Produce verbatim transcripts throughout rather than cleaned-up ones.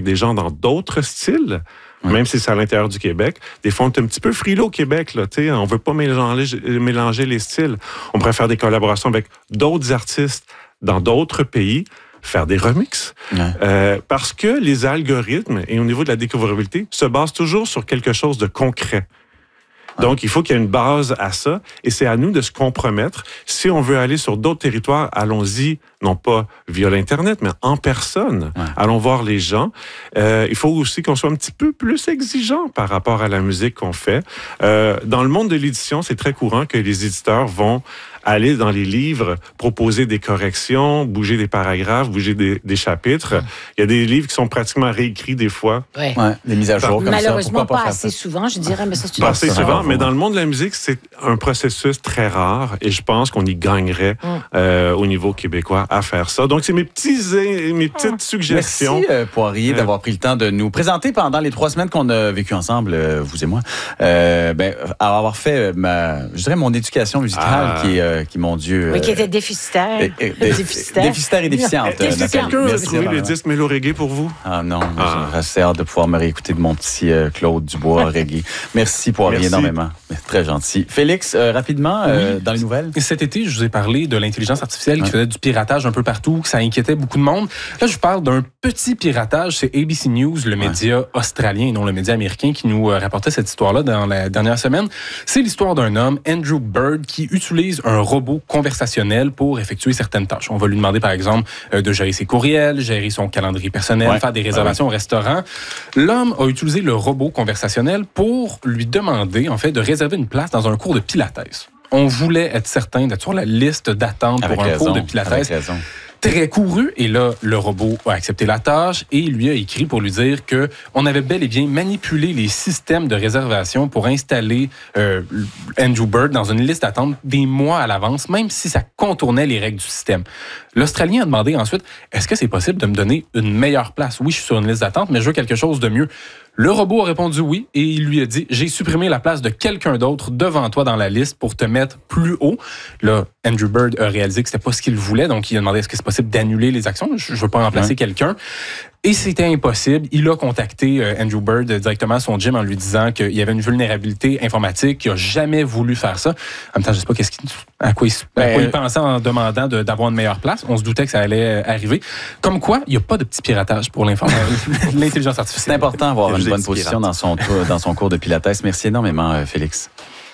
des gens dans d'autres styles, mmh. même si c'est à l'intérieur du Québec. Des fois, on est un petit peu frileux au Québec. Là, on ne veut pas mélanger, mélanger les styles. On pourrait faire des collaborations avec d'autres artistes dans d'autres pays, faire des remixes. Ouais. Euh, parce que les algorithmes, et au niveau de la découvrabilité, se basent toujours sur quelque chose de concret. Donc, il faut qu'il y ait une base à ça, et c'est à nous de se compromettre. Si on veut aller sur d'autres territoires, allons-y, non pas via l'Internet, mais en personne. Ouais. Allons voir les gens. Euh, il faut aussi qu'on soit un petit peu plus exigeant par rapport à la musique qu'on fait. Euh, dans le monde de l'édition, c'est très courant que les éditeurs vont aller dans les livres, proposer des corrections, bouger des paragraphes, bouger des, des chapitres. Ouais. Il y a des livres qui sont pratiquement réécrits des fois. Ouais. Ouais, des mises à jour comme Malheureusement, ça. pas, pas assez souvent, je dirais. Mais ça, c'est pas assez souvent, mais dans le monde de la musique, c'est un processus très rare et je pense qu'on y gagnerait mm. euh, au niveau québécois à faire ça. Donc, c'est mes, petits, mes petites mm. suggestions. Merci, euh, Poirier, euh, d'avoir pris le temps de nous présenter pendant les trois semaines qu'on a vécues ensemble, euh, vous et moi. Euh, ben, avoir fait, ma, je dirais, mon éducation musicale ah. qui est euh, qui, mon Dieu... Oui, qui était déficitaire. Euh, euh, déficitaire. déficitaire et déficiente. Est-ce que quelqu'un a trouvé les disques Mélo Reggae pour vous? Ah non, ah. j'ai assez hâte de pouvoir me réécouter de mon petit euh, Claude Dubois Reggae. Merci pour rien énormément. Très gentil. Félix, euh, rapidement, euh, oui. dans les nouvelles? Cet été, je vous ai parlé de l'intelligence artificielle ouais. qui faisait du piratage un peu partout, que ça inquiétait beaucoup de monde. Là, je vous parle d'un petit piratage. C'est A B C News, le média ouais. australien et non le média américain, qui nous euh, rapportait cette histoire-là dans la dernière semaine. C'est l'histoire d'un homme, Andrew Bird, qui utilise un robot conversationnel pour effectuer certaines tâches. On va lui demander, par exemple, euh, de gérer ses courriels, gérer son calendrier personnel, ouais. faire des réservations ouais. au restaurant. L'homme a utilisé le robot conversationnel pour lui demander, en fait, de réserver une place dans un cours de pilates. On voulait être certain d'être sur la liste d'attente pour Avec un raison. cours de pilates. Très couru, et là, le robot a accepté la tâche et il lui a écrit pour lui dire que on avait bel et bien manipulé les systèmes de réservation pour installer euh, Andrew Bird dans une liste d'attente des mois à l'avance, même si ça contournait les règles du système. L'Australien a demandé ensuite, est-ce que c'est possible de me donner une meilleure place? Oui, je suis sur une liste d'attente, mais je veux quelque chose de mieux. Le robot a répondu oui et il lui a dit « J'ai supprimé la place de quelqu'un d'autre devant toi dans la liste pour te mettre plus haut. » Là, Andrew Bird a réalisé que c'était pas ce qu'il voulait, donc il a demandé « Est-ce que c'est possible d'annuler les actions? Je veux pas remplacer ouais. quelqu'un. » Et c'était impossible. Il a contacté euh, Andrew Bird directement à son gym en lui disant qu'il y avait une vulnérabilité informatique, qu'il n'a jamais voulu faire ça. En même temps, je ne sais pas qu'est-ce qu'il, à quoi, il, à quoi il pensait en demandant de, d'avoir une meilleure place. On se doutait que ça allait arriver. Comme quoi, il n'y a pas de petit piratage pour l'intelligence artificielle. C'est important d'avoir une bonne position dans son, dans son cours de pilates. Merci énormément, Félix.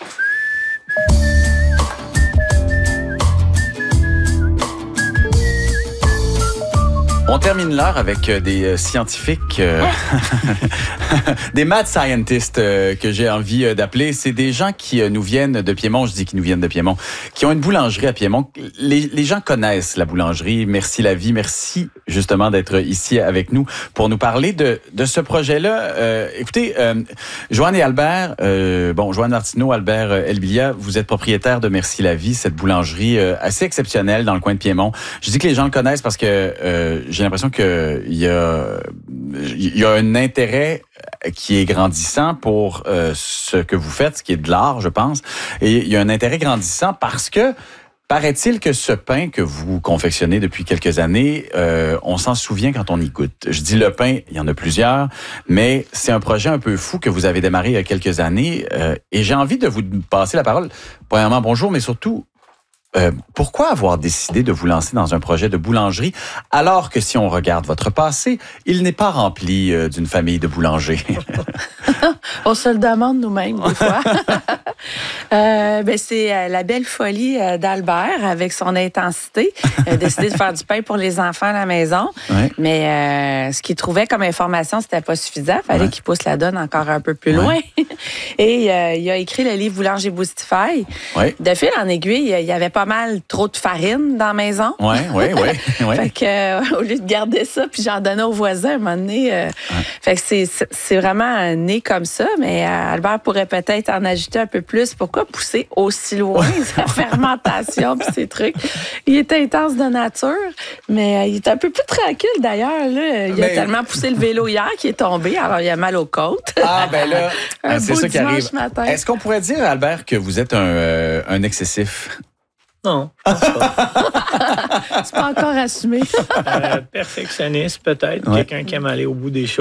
On termine l'heure avec des scientifiques, euh, des mad scientists euh, que j'ai envie d'appeler. C'est des gens qui nous viennent de Piémont, je dis qu'ils nous viennent de Piémont, qui ont une boulangerie à Piémont. Les, les gens connaissent la boulangerie. Merci la vie, merci justement d'être ici avec nous pour nous parler de, de ce projet-là. Euh, écoutez, euh, Joanne et Albert, euh, bon, Joanne Martineau, Albert Elbilia, vous êtes propriétaires de Merci la vie, cette boulangerie euh, assez exceptionnelle dans le coin de Piémont. Je dis que les gens le connaissent parce que euh, j'ai l'impression qu'il y a, il y a un intérêt qui est grandissant pour euh, ce que vous faites, ce qui est de l'art, je pense. Et il y a un intérêt grandissant parce que paraît-il que ce pain que vous confectionnez depuis quelques années, euh, on s'en souvient quand on y goûte. Je dis le pain, il y en a plusieurs, mais c'est un projet un peu fou que vous avez démarré il y a quelques années. Euh, et j'ai envie de vous passer la parole. Premièrement, bonjour, mais surtout, Euh, pourquoi avoir décidé de vous lancer dans un projet de boulangerie alors que si on regarde votre passé, il n'est pas rempli euh, d'une famille de boulangers? On se le demande nous-mêmes des fois. euh, ben c'est euh, la belle folie euh, d'Albert avec son intensité. Il a décidé de faire du pain pour les enfants à la maison. Ouais. Mais euh, ce qu'il trouvait comme information, c'était pas suffisant. Il fallait ouais. qu'il pousse la donne encore un peu plus ouais. loin. Et euh, il a écrit le livre Boulanger Boostify. Ouais. De fil en aiguille, il y avait pas mal trop de farine dans la maison. Oui, oui, oui. Ouais. Fait que, euh, au lieu de garder ça, puis j'en donnais aux voisins à un moment donné. Euh, ouais. Fait que c'est, c'est vraiment né comme ça, mais euh, Albert pourrait peut-être en ajouter un peu plus. Pourquoi pousser aussi loin sa fermentation puis ces trucs? Il est intense de nature, mais euh, il est un peu plus tranquille d'ailleurs. Là. Il mais... a tellement poussé le vélo hier qu'il est tombé, alors il a mal aux côtes. Ah, ben là, un c'est ça qui arrive. Matin. Est-ce qu'on pourrait dire, Albert, que vous êtes un, euh, un excessif? Non, je pense pas. C'est pas encore assumé. euh, perfectionniste, peut-être. Ouais. Quelqu'un qui aime aller au bout des choses.